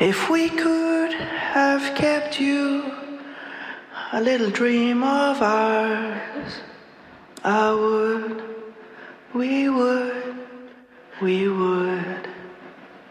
If we could have kept you a little dream of ours, we would.